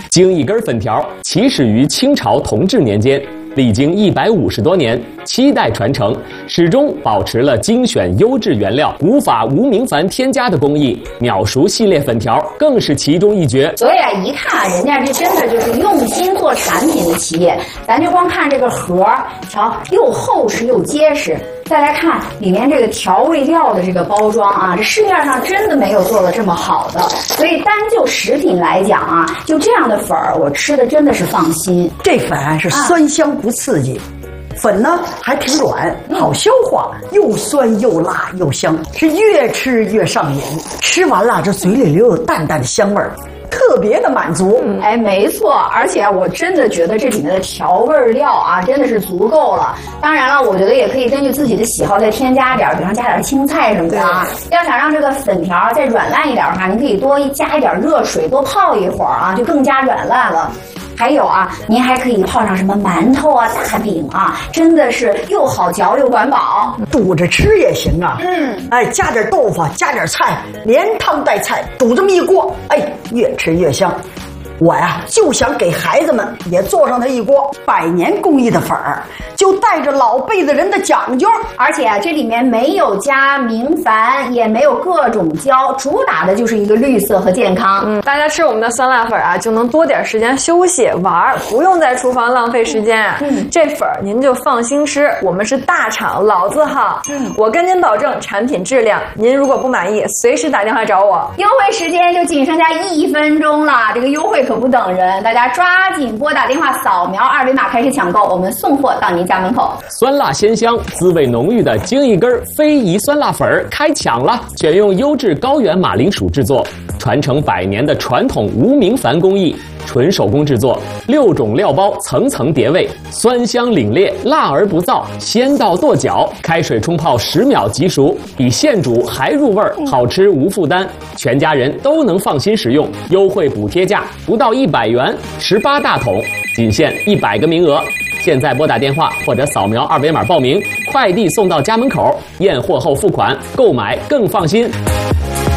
京一根粉条起始于清朝同治年间，历经150多年，7代传承，始终保持了精选优质原料、古法无明矾添加的工艺。秒熟系列粉条更是其中一绝。 所以啊，一看人家这真的就是用心做产品的企业。咱就光看这个盒，瞧，又厚实又结实。再来看里面这个调味料的这个包装啊，这市面上真的没有做的这么好的。所以单就食品来讲啊，就这样的粉儿，我吃的真的是放心。 这粉是酸香不刺激。粉呢还挺软，好消化，又酸又辣又香，是越吃越上瘾。吃完了，这嘴里留有淡淡的香味儿，特别的满足。 哎，没错，而且我真的觉得这里面的调味料啊，真的是足够了。当然了，我觉得也可以根据自己的喜好再添加点，比方加点青菜什么的啊。要想让这个粉条再软烂一点的话，你可以多加一点热水，多泡一会儿啊，就更加软烂了。还有啊，您还可以泡上什么馒头啊、大饼啊，真的是又好嚼又管饱。 煮着吃也行啊。哎，加点豆腐，加点菜，连汤带菜，煮这么一锅，哎，越吃越香。我呀，就想给孩子们也做上它一锅100年工艺的粉儿，就带着老辈子人的讲究。 而且这里面没有加明矾，也没有各种胶，主打的就是一个绿色和健康。 大家吃我们的酸辣粉啊，就能多点时间休息玩，不用在厨房浪费时间。这粉儿您就放心吃，我们是大厂老字号。我跟您保证产品质量，您如果不满意，随时打电话找我。 优惠时间就仅剩下1分钟了，这个优惠可不等人，大家抓紧拨打电话，扫描2维码开始抢购，我们送货到您家门口。 酸辣鲜香、滋味浓郁的京一根非遗酸辣粉儿开抢了！选用优质高原马铃薯制作，传承100年的传统无明矾工艺，纯手工制作，6种料包层层叠味，酸香凛冽，辣而不燥，鲜到跺脚。开水冲泡10秒即熟，比现煮还入味儿，好吃无负担，全家人都能放心食用。优惠补贴价不到100元，18大桶，仅限100个名额。现在拨打电话或者扫描2维码报名，快递送到家门口，验货后付款，购买更放心。